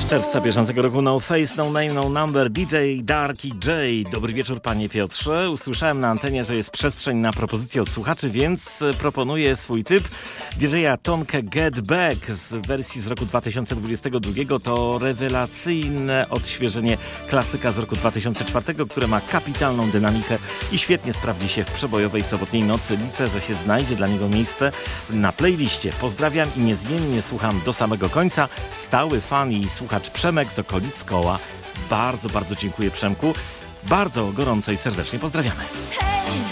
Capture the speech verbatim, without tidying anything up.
Czerwca bieżącego roku No Face, No Name, No Number, D J Darky J. Dobry wieczór, panie Piotrze. Usłyszałem na antenie, że jest przestrzeń na propozycje od słuchaczy, więc proponuję swój typ. D J-a Tonkę Get Back z wersji z roku dwa tysiące dwudziestego drugiego. To rewelacyjne odświeżenie klasyka z roku dwa tysiące czwartego, które ma kapitalną dynamikę i świetnie sprawdzi się w przebojowej sobotniej nocy. Liczę, że się znajdzie dla niego miejsce na playliście. Pozdrawiam i niezmiennie słucham do samego końca. Stały fan i słuchacz Przemek z okolic Koła. Bardzo, bardzo dziękuję, Przemku. Bardzo gorąco i serdecznie pozdrawiamy.